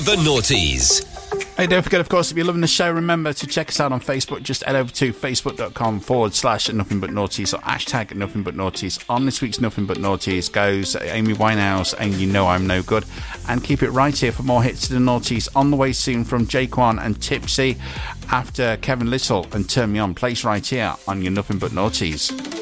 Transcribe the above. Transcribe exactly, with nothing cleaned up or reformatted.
The Naughties. Hey, don't forget, of course, if you're loving the show, remember to check us out on Facebook. Just head over to facebook.com forward slash Nothing But Naughties or hashtag Nothing But Naughties. On this week's Nothing But Naughties goes Amy Winehouse and You Know I'm No Good. And keep it right here for more hits to the Naughties on the way soon from Jaquan and Tipsy after Kevin Little and Turn Me On. Place right here on your Nothing But Naughties.